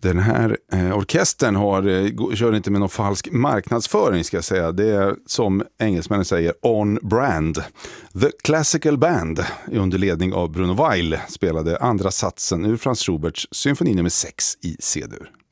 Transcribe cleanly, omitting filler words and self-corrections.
Den här orkestern kör inte med någon falsk marknadsföring, ska jag säga. Det är, som engelsmännen säger, on brand. The Classical Band under ledning av Bruno Weil spelade andra satsen ur Franz Schuberts symfoni nummer 6 i C-dur.